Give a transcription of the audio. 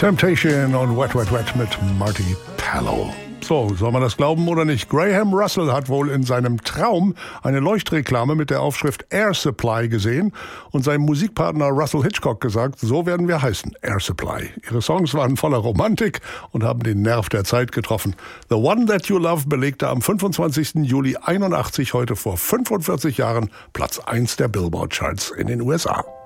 Temptation und Wet, Wet, Wet mit Marty Pallow. So, soll man das glauben oder nicht? Graham Russell hat wohl in seinem Traum eine Leuchtreklame mit der Aufschrift Air Supply gesehen und seinem Musikpartner Russell Hitchcock gesagt, so werden wir heißen, Air Supply. Ihre Songs waren voller Romantik und haben den Nerv der Zeit getroffen. The One That You Love belegte am 25. Juli 81, heute vor 45 Jahren, Platz 1 der Billboard-Charts in den USA.